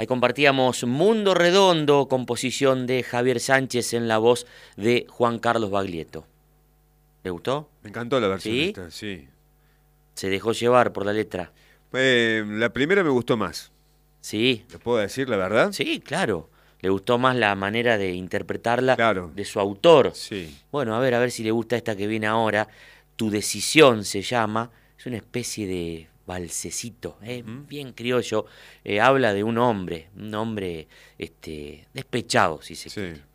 Ahí compartíamos Mundo Redondo, composición de Javier Sánchez en la voz de Juan Carlos Baglietto. ¿Le gustó? Me encantó la versión ¿Sí? esta, sí. Se dejó llevar por la letra. La primera me gustó más. Sí, ¿Le puedo decir la verdad? sí, claro. Le gustó más la manera de interpretarla Claro, de su autor. sí. Bueno, a ver si le gusta esta que viene ahora. Tu decisión se llama. Es una especie de valsecito, Ujú. bien criollo. Habla de un hombre despechado, si se Sí. quiere.